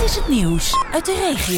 is het nieuws uit de regio.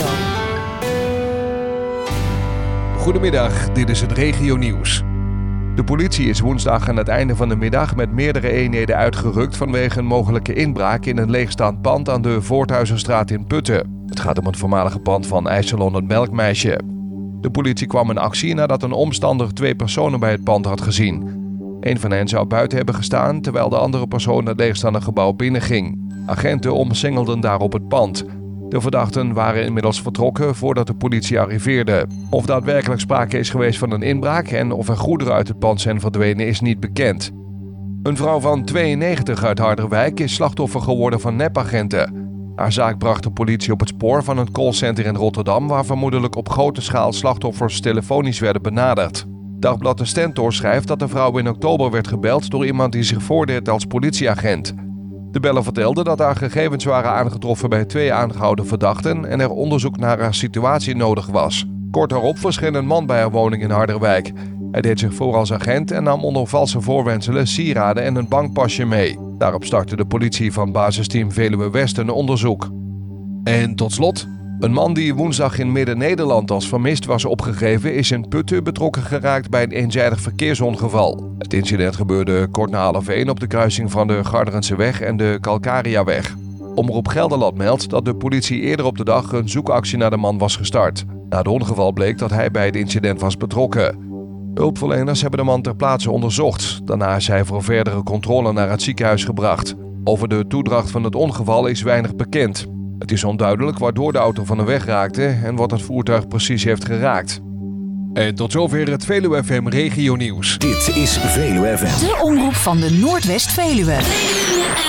Goedemiddag, dit is het regionieuws. De politie is woensdag aan het einde van de middag met meerdere eenheden uitgerukt vanwege een mogelijke inbraak in een leegstaand pand aan de Voorthuizenstraat in Putten. Het gaat om het voormalige pand van IJsselon het Melkmeisje. De politie kwam in actie nadat een omstander 2 personen bij het pand had gezien. Een van hen zou buiten hebben gestaan, terwijl de andere persoon het leegstaande gebouw binnenging. Agenten omsingelden daarop het pand. De verdachten waren inmiddels vertrokken voordat de politie arriveerde. Of daadwerkelijk sprake is geweest van een inbraak en of er goederen uit het pand zijn verdwenen is niet bekend. Een vrouw van 92 uit Harderwijk is slachtoffer geworden van nepagenten. Haar zaak bracht de politie op het spoor van een callcenter in Rotterdam, waar vermoedelijk op grote schaal slachtoffers telefonisch werden benaderd. Dagblad De Stentor schrijft dat de vrouw in oktober werd gebeld door iemand die zich voordeed als politieagent. De beller vertelde dat haar gegevens waren aangetroffen bij 2 aangehouden verdachten en er onderzoek naar haar situatie nodig was. Kort daarop verscheen een man bij haar woning in Harderwijk. Hij deed zich voor als agent en nam onder valse voorwendselen sieraden en een bankpasje mee. Daarop startte de politie van basisteam Veluwe West een onderzoek. En tot slot, een man die woensdag in Midden-Nederland als vermist was opgegeven is in Putten betrokken geraakt bij een eenzijdig verkeersongeval. Het incident gebeurde kort na 12:30 op de kruising van de Garderenseweg en de Calcariaweg. Omroep Gelderland meldt dat de politie eerder op de dag een zoekactie naar de man was gestart. Na het ongeval bleek dat hij bij het incident was betrokken. Hulpverleners hebben de man ter plaatse onderzocht. Daarna is hij voor verdere controle naar het ziekenhuis gebracht. Over de toedracht van het ongeval is weinig bekend. Het is onduidelijk waardoor de auto van de weg raakte en wat het voertuig precies heeft geraakt. En tot zover het Veluwe FM regionieuws. Dit is Veluwe FM. De omroep van de Noordwest-Veluwe.